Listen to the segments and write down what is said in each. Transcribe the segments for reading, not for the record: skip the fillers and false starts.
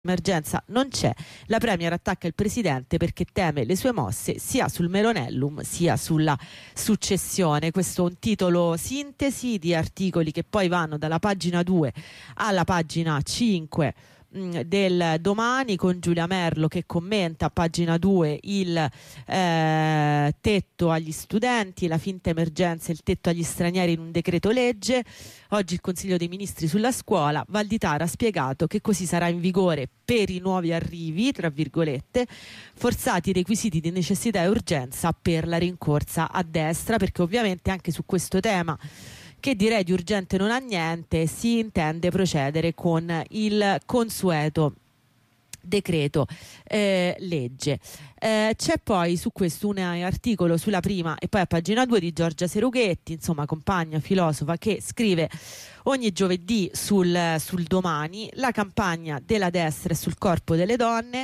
Emergenza non c'è, la Premier attacca il presidente perché teme le sue mosse sia sul Melonellum sia sulla successione. Questo è un titolo sintesi di articoli che poi vanno dalla pagina 2 alla pagina 5 del Domani, con Giulia Merlo che commenta a pagina 2 il tetto agli studenti, la finta emergenza, il tetto agli stranieri in un decreto legge. Oggi il Consiglio dei Ministri sulla scuola. Valditara ha spiegato che così sarà in vigore per i nuovi arrivi, tra virgolette, forzati i requisiti di necessità e urgenza per la rincorsa a destra, perché ovviamente anche su questo tema, che direi di urgente non ha niente, si intende procedere con il consueto decreto legge. C'è poi su questo un articolo sulla Prima e poi a pagina 2 di Giorgia Serughetti, insomma compagna filosofa, che scrive ogni giovedì sul Domani: la campagna della destra è sul corpo delle donne.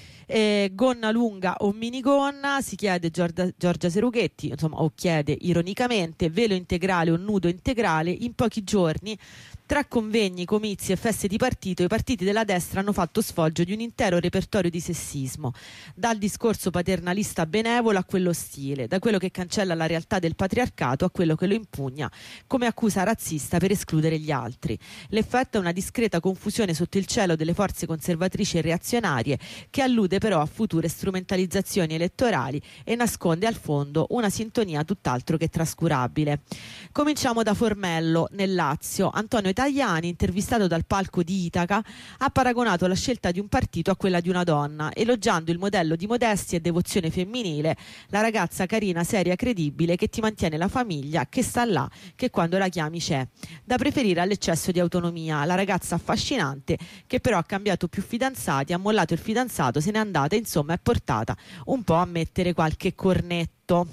Gonna lunga o minigonna, si chiede Giorgia Serughetti, insomma, o chiede ironicamente, velo integrale o nudo integrale. In pochi giorni, tra convegni, comizi e feste di partito, i partiti della destra hanno fatto sfoggio di un intero repertorio di sessismo, dal discorso paternalista benevolo a quello ostile, da quello che cancella la realtà del patriarcato a quello che lo impugna come accusa razzista per escludere gli altri. L'effetto è una discreta confusione sotto il cielo delle forze conservatrici e reazionarie, che allude però a future strumentalizzazioni elettorali e nasconde al fondo una sintonia tutt'altro che trascurabile. Cominciamo da Formello, nel Lazio. Antonio Tajani, intervistato dal palco di Itaca, ha paragonato la scelta di un partito a quella di una donna, elogiando il modello di modestia e devozione femminile, la ragazza carina, seria, credibile, che ti mantiene la famiglia, che sta là, che quando la chiami c'è. Da preferire all'eccesso di autonomia, la ragazza affascinante che però ha cambiato più fidanzati, ha mollato il fidanzato, se n'è andata, insomma è portata un po' a mettere qualche cornetto.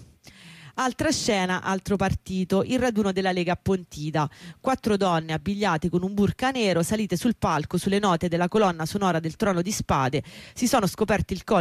Altra scena, altro partito, il raduno della Lega a Pontida. 4 donne abbigliate con un burka nero, salite sul palco sulle note della colonna sonora del Trono di Spade, si sono scoperti il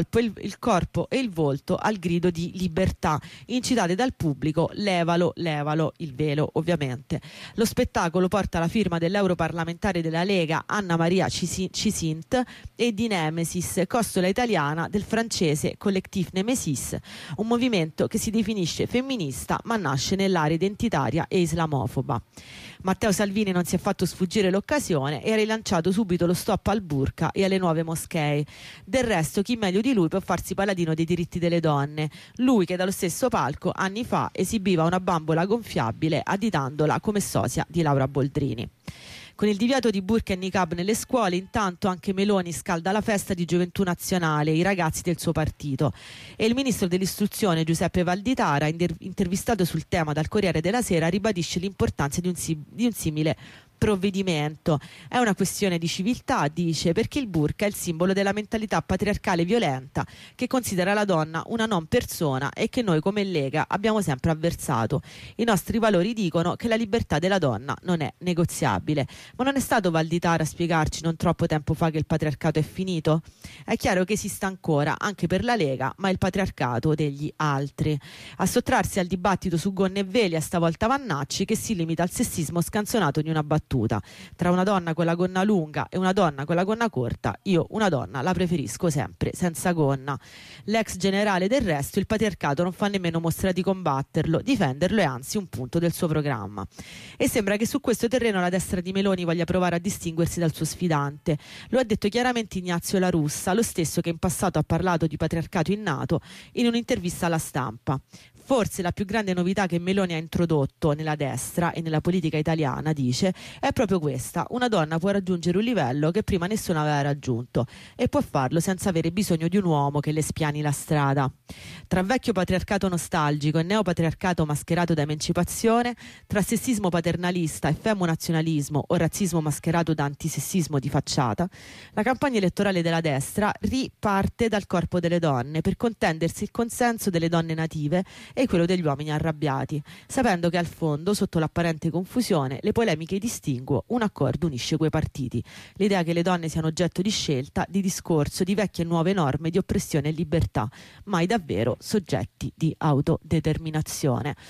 corpo e il volto al grido di libertà, incitate dal pubblico: levalo, levalo, il velo ovviamente. Lo spettacolo porta la firma dell'europarlamentare della Lega Anna Maria Cisint e di Nemesis, costola italiana del francese Collectif Nemesis, un movimento che si definisce femminista ma nasce nell'area identitaria e islamofoba. Matteo Salvini non si è fatto sfuggire l'occasione e ha rilanciato subito lo stop al burka e alle nuove moschee. Del resto, chi meglio di lui può farsi paladino dei diritti delle donne? Lui che dallo stesso palco anni fa esibiva una bambola gonfiabile additandola come sosia di Laura Boldrini. Con il divieto di burka e niqab nelle scuole, intanto anche Meloni scalda la festa di Gioventù Nazionale, i ragazzi del suo partito. E il ministro dell'istruzione Giuseppe Valditara, intervistato sul tema dal Corriere della Sera, ribadisce l'importanza di un simile provvedimento. È una questione di civiltà, dice, perché il burka è il simbolo della mentalità patriarcale violenta che considera la donna una non persona e che noi come Lega abbiamo sempre avversato. I nostri valori dicono che la libertà della donna non è negoziabile. Ma non è stato Valditara a spiegarci non troppo tempo fa che il patriarcato è finito? È chiaro che esiste ancora, anche per la Lega, ma il patriarcato degli altri. A sottrarsi al dibattito su gonne e veli a stavolta Vannacci, che si limita al sessismo scanzonato di una battuta: tra una donna con la gonna lunga e una donna con la gonna corta, io una donna la preferisco sempre senza gonna. L'ex generale, del resto, il patriarcato non fa nemmeno mostra di combatterlo, difenderlo è anzi un punto del suo programma. E sembra che su questo terreno la destra di Meloni voglia provare a distinguersi dal suo sfidante. Lo ha detto chiaramente Ignazio La Russa, lo stesso che in passato ha parlato di patriarcato innato in un'intervista alla Stampa. Forse la più grande novità che Meloni ha introdotto nella destra e nella politica italiana, dice, è proprio questa: una donna può raggiungere un livello che prima nessuno aveva raggiunto e può farlo senza avere bisogno di un uomo che le spiani la strada. Tra vecchio patriarcato nostalgico e neopatriarcato mascherato da emancipazione, tra sessismo paternalista e femonazionalismo o razzismo mascherato da antisessismo di facciata, la campagna elettorale della destra riparte dal corpo delle donne per contendersi il consenso delle donne native e quello degli uomini arrabbiati, sapendo che al fondo, sotto l'apparente confusione, le polemiche distinguo, un accordo unisce quei partiti: l'idea che le donne siano oggetto di scelta, di discorso, di vecchie e nuove norme di oppressione e libertà, mai davvero soggetti di autodeterminazione.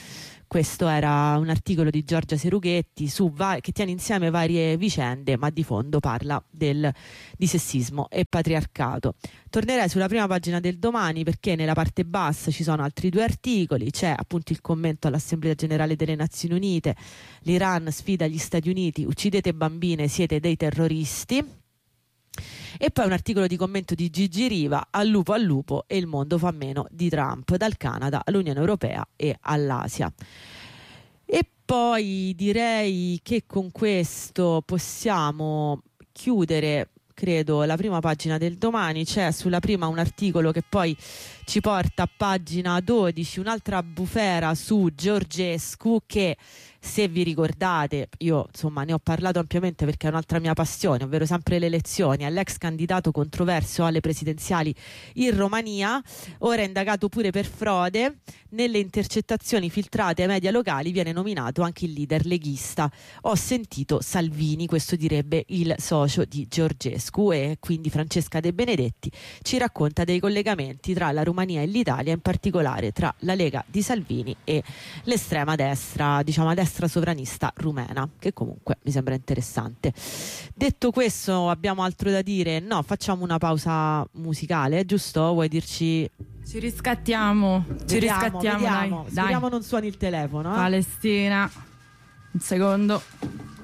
Questo era un articolo di Giorgia Serughetti che tiene insieme varie vicende, ma di fondo parla di sessismo e patriarcato. Tornerei sulla prima pagina del Domani, perché nella parte bassa ci sono altri 2 articoli. C'è appunto il commento all'Assemblea Generale delle Nazioni Unite: l'Iran sfida gli Stati Uniti, uccidete bambine, siete dei terroristi. E poi un articolo di commento di Gigi Riva: al lupo e il mondo fa meno di Trump, dal Canada all'Unione Europea e all'Asia. E poi direi che con questo possiamo chiudere, credo, la prima pagina del Domani. C'è sulla prima un articolo che poi ci porta a pagina 12, un'altra bufera su Georgescu, che, se vi ricordate, io insomma ne ho parlato ampiamente perché è un'altra mia passione, ovvero sempre le elezioni, all'ex candidato controverso alle presidenziali in Romania, ora indagato pure per frode. Nelle intercettazioni filtrate ai media locali viene nominato anche il leader leghista. Ho sentito Salvini, questo direbbe il socio di Georgescu, e quindi Francesca De Benedetti ci racconta dei collegamenti tra la Romania e l'Italia, in particolare tra la Lega di Salvini e l'estrema destra, diciamo a destra sovranista rumena, che comunque mi sembra interessante. Detto questo, abbiamo altro da dire? No, facciamo una pausa musicale, giusto? Vuoi dirci? Ci riscattiamo, Vediamo, dai. Speriamo non suoni il telefono. Palestina, un secondo.